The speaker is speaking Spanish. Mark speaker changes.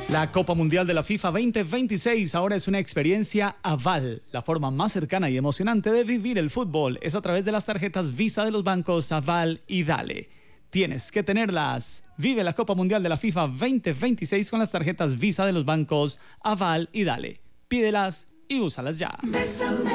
Speaker 1: La Copa Mundial de la FIFA 2026 ahora es una experiencia Aval. La forma más cercana y emocionante de vivir el fútbol es a través de las tarjetas Visa de los bancos Aval y Dale. Tienes que tenerlas. Vive la Copa Mundial de la FIFA 2026 con las tarjetas Visa de los bancos Aval y Dale. Pídelas y úsalas ya.
Speaker 2: Bésame.